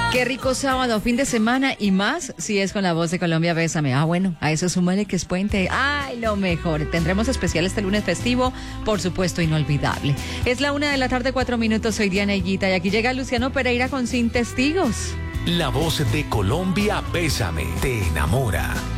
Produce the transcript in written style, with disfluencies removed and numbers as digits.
Qué rico sábado, fin de semana y más si es con la voz de Colombia, Bésame. Bueno, a eso súmale que es puente. Ay, lo mejor. Tendremos especial este lunes festivo, por supuesto, inolvidable. Es la 1:00 PM, soy Diana Higuita y aquí llega Luciano Pereira con Sin Testigos. La voz de Colombia, Bésame, te enamora.